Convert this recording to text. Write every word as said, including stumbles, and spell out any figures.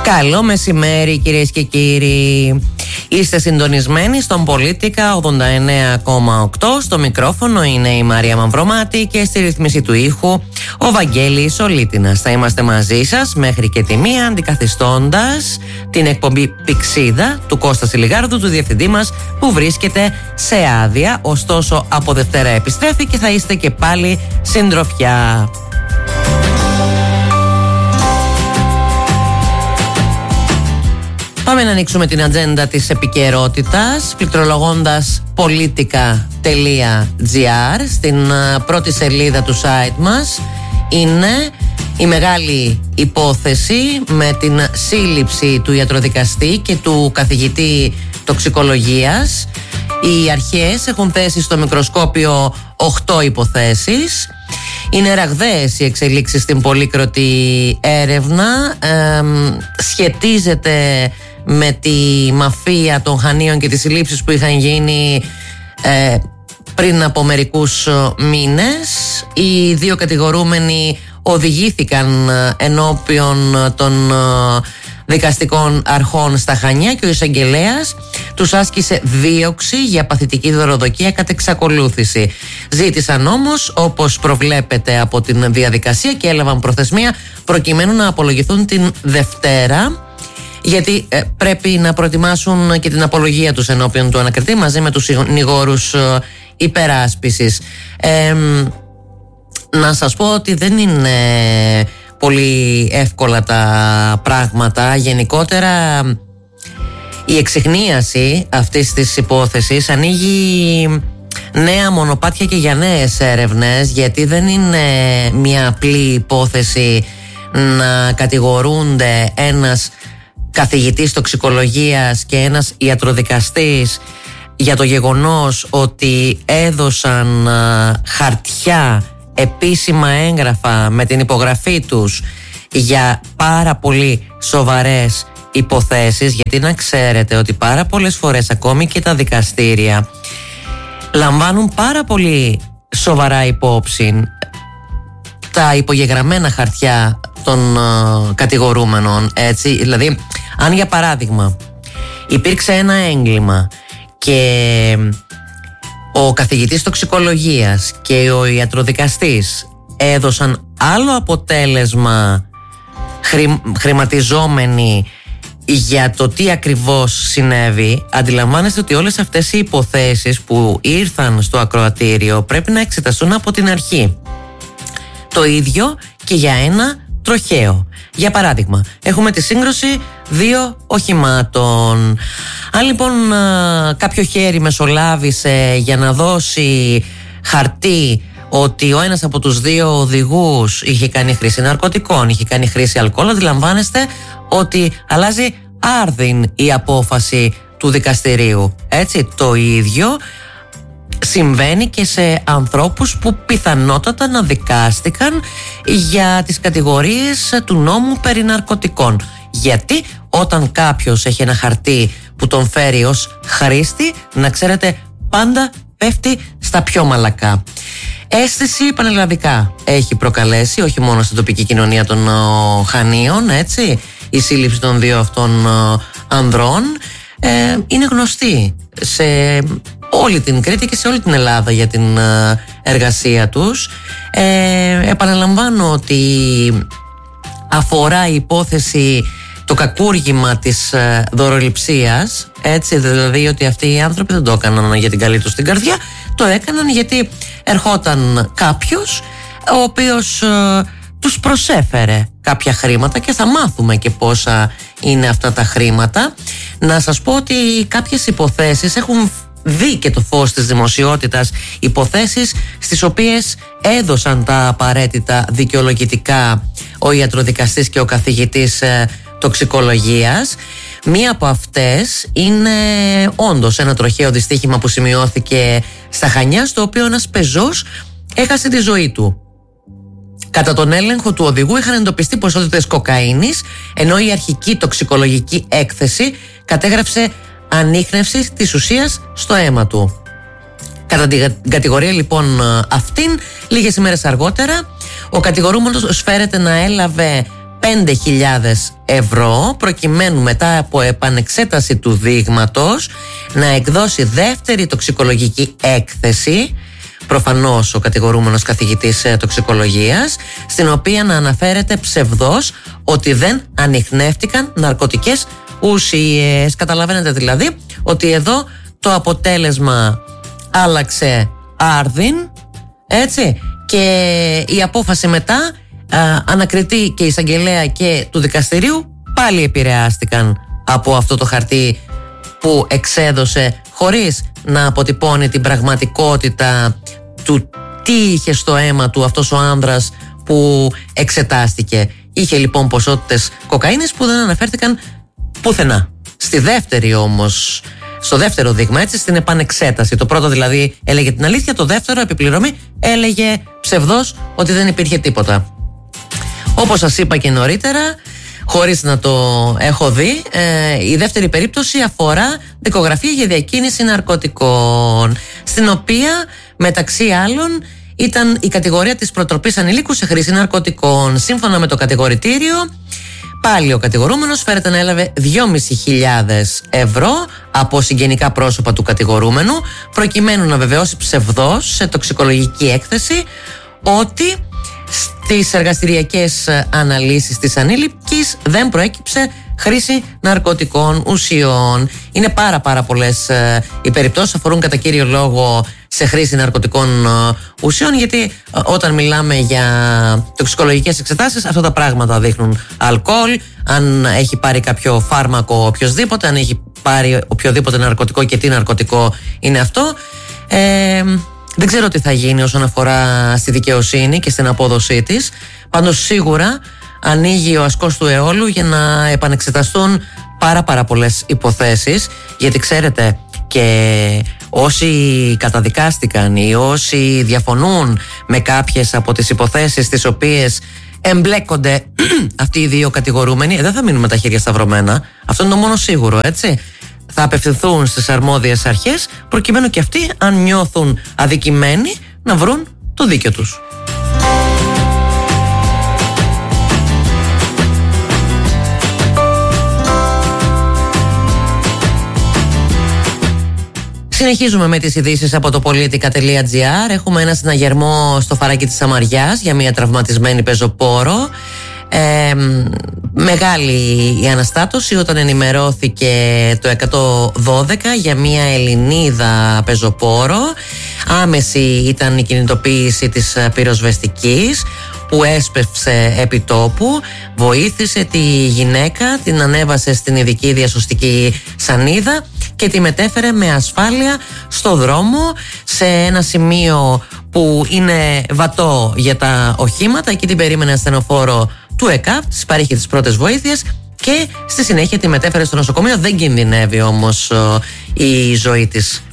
Καλό μεσημέρι κυρίες και κύριοι. Είστε συντονισμένοι στον Πολίτικα ογδόντα εννέα κόμμα οκτώ. Στο μικρόφωνο είναι η Μαρία Μαυρομάτη και στη ρύθμιση του ήχου ο Βαγγέλης Ολίτινας. Θα είμαστε μαζί σας μέχρι και τη μία, αντικαθιστώντας την εκπομπή Πηξίδα του Κώστα Σιλιγάρδου, του διευθυντή μας, που βρίσκεται σε άδεια. Ωστόσο από Δευτέρα επιστρέφει και θα είστε και πάλι συντροφιά. Πάμε να ανοίξουμε την ατζέντα της επικαιρότητας πληκτρολογώντας πολίτικα τελεία τζι άρ. Στην πρώτη σελίδα του site μας είναι η μεγάλη υπόθεση με την σύλληψη του ιατροδικαστή και του καθηγητή τοξικολογίας. Οι αρχές έχουν θέσει στο μικροσκόπιο οκτώ υποθέσεις. Είναι ραγδαίες οι εξελίξεις στην πολύκροτη έρευνα. Ε, σχετίζεται με τη μαφία των Χανίων και τις συλλήψεις που είχαν γίνει ε, πριν από μερικούς μήνες. Οι δύο κατηγορούμενοι οδηγήθηκαν ενώπιον των δικαστικών αρχών στα Χανιά και ο εισαγγελέας τους άσκησε δίωξη για παθητική δωροδοκία κατ' εξακολούθηση. Ζήτησαν όμως, όπως προβλέπεται από την διαδικασία, και έλαβαν προθεσμία προκειμένου να απολογηθούν την Δευτέρα, γιατί ε, πρέπει να προετοιμάσουν και την απολογία τους ενώπιον του ανακριτή μαζί με τους συνηγόρους ε, υπεράσπισης. Ε, να σας πω ότι δεν είναι πολύ εύκολα τα πράγματα. Γενικότερα η εξιχνίαση αυτής της υπόθεσης ανοίγει νέα μονοπάτια και για νέες έρευνες, γιατί δεν είναι μια απλή υπόθεση να κατηγορούνται ένας καθηγητής τοξικολογίας και ένας ιατροδικαστής για το γεγονός ότι έδωσαν α, χαρτιά, επίσημα έγγραφα με την υπογραφή τους για πάρα πολύ σοβαρές υποθέσεις. Γιατί να ξέρετε ότι πάρα πολλές φορές ακόμη και τα δικαστήρια λαμβάνουν πάρα πολύ σοβαρά υπόψη τα υπογεγραμμένα χαρτιά των uh, κατηγορούμενων, έτσι. Δηλαδή, αν για παράδειγμα υπήρξε ένα έγκλημα και ο καθηγητής τοξικολογίας και ο ιατροδικαστής έδωσαν άλλο αποτέλεσμα χρη, χρηματιζόμενοι για το τι ακριβώς συνέβη, αντιλαμβάνεστε ότι όλες αυτές οι υποθέσεις που ήρθαν στο ακροατήριο πρέπει να εξεταστούν από την αρχή. Το ίδιο και για ένα τροχαίο. Για παράδειγμα, έχουμε τη σύγκρουση δύο οχημάτων. Αν λοιπόν κάποιο χέρι μεσολάβησε για να δώσει χαρτί ότι ο ένας από τους δύο οδηγούς είχε κάνει χρήση ναρκωτικών, είχε κάνει χρήση αλκοόλ, αντιλαμβάνεστε ότι αλλάζει άρδιν η απόφαση του δικαστηρίου. Έτσι, το ίδιο συμβαίνει και σε ανθρώπους που πιθανότατα να δικάστηκαν για τις κατηγορίες του νόμου περί ναρκωτικών. Γιατί όταν κάποιος έχει ένα χαρτί που τον φέρει ως χρήστη, να ξέρετε, πάντα πέφτει στα πιο μαλακά. Αίσθηση πανελλαδικά έχει προκαλέσει, όχι μόνο στην τοπική κοινωνία των ο, Χανίων, έτσι, η σύλληψη των δύο αυτών ο, ανδρών ε, είναι γνωστή σε όλη την Κρήτη και σε όλη την Ελλάδα για την ε, εργασία τους. Ε, επαναλαμβάνω ότι αφορά η υπόθεση το κακούργημα της ε, δωροληψίας, έτσι, δηλαδή ότι αυτοί οι άνθρωποι δεν το έκαναν για την καλή τους την καρδιά, το έκαναν γιατί ερχόταν κάποιος ο οποίος ε, τους προσέφερε κάποια χρήματα και θα μάθουμε και πόσα είναι αυτά τα χρήματα. Να σας πω ότι κάποιες υποθέσεις έχουν δει και το φως της δημοσιότητας, υποθέσεις στις οποίες έδωσαν τα απαραίτητα δικαιολογητικά ο ιατροδικαστής και ο καθηγητής ε, τοξικολογίας. Μία από αυτές είναι όντως ένα τροχαίο δυστύχημα που σημειώθηκε στα Χανιά, στο οποίο ένας πεζός έχασε τη ζωή του. Κατά τον έλεγχο του οδηγού είχαν εντοπιστεί ποσότητες κοκαίνης, ενώ η αρχική τοξικολογική έκθεση κατέγραψε ανίχνευση της ουσίας στο αίμα του. Κατά την κατηγορία λοιπόν αυτήν, λίγες ημέρες αργότερα, ο κατηγορούμενος φέρεται να έλαβε πέντε χιλιάδες ευρώ προκειμένου μετά από επανεξέταση του δείγματος να εκδώσει δεύτερη τοξικολογική έκθεση, προφανώς ο κατηγορούμενος καθηγητής τοξικολογίας, στην οποία να αναφέρεται ψευδώς ότι δεν ανιχνεύτηκαν ναρκωτικές ουσίες. Καταλαβαίνετε δηλαδή ότι εδώ το αποτέλεσμα άλλαξε άρδιν, έτσι, και η απόφαση μετά, α, ανακριτή και η εισαγγελέα και του δικαστηρίου πάλι επηρεάστηκαν από αυτό το χαρτί που εξέδωσε χωρίς να αποτυπώνει την πραγματικότητα του τι είχε στο αίμα του αυτός ο άνδρας που εξετάστηκε. Είχε λοιπόν ποσότητες κοκαίνης που δεν αναφέρθηκαν πουθενά. Στη δεύτερη όμως, στο δεύτερο δείγμα, έτσι, στην επανεξέταση. Το πρώτο δηλαδή έλεγε την αλήθεια, το δεύτερο, επιπληρωμή, έλεγε ψευδώς ότι δεν υπήρχε τίποτα. Όπως σας είπα και νωρίτερα, χωρίς να το έχω δει, ε, η δεύτερη περίπτωση αφορά δικογραφία για διακίνηση ναρκωτικών, στην οποία μεταξύ άλλων ήταν η κατηγορία της προτροπής ανηλίκου σε χρήση ναρκωτικών. Σύμφωνα με το κατηγορητήριο, πάλι ο κατηγορούμενος φέρεται να έλαβε δυόμισι χιλιάδες ευρώ από συγγενικά πρόσωπα του κατηγορούμενου, προκειμένου να βεβαιώσει ψευδώς σε τοξικολογική έκθεση ότι στις εργαστηριακές αναλύσεις της ανήλικης δεν προέκυψε χρήση ναρκωτικών ουσιών. Είναι πάρα πάρα πολλές ε, οι περιπτώσεις, αφορούν κατά κύριο λόγο σε χρήση ναρκωτικών ε, ουσιών, γιατί ε, όταν μιλάμε για τοξικολογικές εξετάσεις, αυτά τα πράγματα δείχνουν αλκοόλ, αν έχει πάρει κάποιο φάρμακο οποιοδήποτε, αν έχει πάρει οποιοδήποτε ναρκωτικό και τι ναρκωτικό είναι αυτό. ε, Δεν ξέρω τι θα γίνει όσον αφορά στη δικαιοσύνη και στην απόδοσή της. Πάντως σίγουρα ανοίγει ο ασκός του αιώλου για να επανεξεταστούν πάρα πάρα πολλές υποθέσεις, γιατί ξέρετε, και όσοι καταδικάστηκαν ή όσοι διαφωνούν με κάποιες από τις υποθέσεις στις οποίες εμπλέκονται αυτοί οι δύο κατηγορούμενοι, δεν θα μείνουν με τα χέρια σταυρωμένα. Αυτό είναι το μόνο σίγουρο, έτσι. Θα απευθυνθούν στις αρμόδιες αρχές προκειμένου και αυτοί, αν νιώθουν αδικημένοι, να βρουν το δίκιο τους. Συνεχίζουμε με τις ειδήσεις από το πολίτικα τελεία τζι άρ. Έχουμε ένα συναγερμό στο Φαράκι της Σαμαριάς για μια τραυματισμένη πεζοπόρο. Ε, μεγάλη η αναστάτωση όταν ενημερώθηκε το εκατόν δώδεκα για μια Ελληνίδα πεζοπόρο. Άμεση ήταν η κινητοποίηση της πυροσβεστικής που έσπευσε επί τόπου, βοήθησε τη γυναίκα, την ανέβασε στην ειδική διασωστική σανίδα και τη μετέφερε με ασφάλεια στο δρόμο, σε ένα σημείο που είναι βατό για τα οχήματα. Εκεί την περίμενε ασθενοφόρο του ΕΚΑΒ, της παρήχε τις πρώτες βοήθειες και στη συνέχεια τη μετέφερε στο νοσοκομείο. Δεν κινδυνεύει όμως η ζωή της.